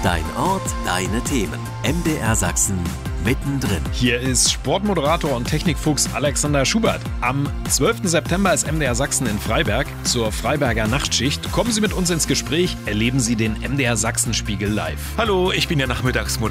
Dein Ort, deine Themen. MDR Sachsen mittendrin. Hier ist Sportmoderator und Technikfuchs Alexander Schubert. Am 12. September ist MDR Sachsen in Freiberg zur Freiberger Nachtschicht. Kommen Sie mit uns ins Gespräch, erleben Sie den MDR Sachsen Spiegel live. Hallo, ich bin der Nachmittagsmoderator